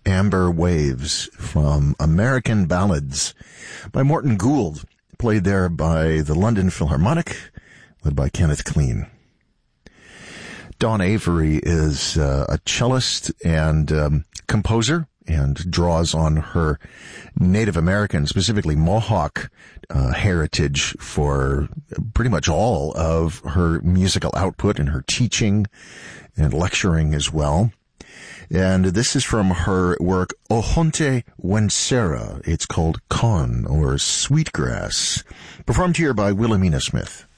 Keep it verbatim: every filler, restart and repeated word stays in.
Amber Waves from American Ballads by Morton Gould, played there by the London Philharmonic, led by Kenneth Clean. Dawn Avery is uh, a cellist and um, composer, and draws on her Native American, specifically Mohawk, uh, heritage for pretty much all of her musical output and her teaching and lecturing as well. And this is from her work Ohonte Wensera. It's called Con, or Sweetgrass, performed here by Wilhelmina Smith.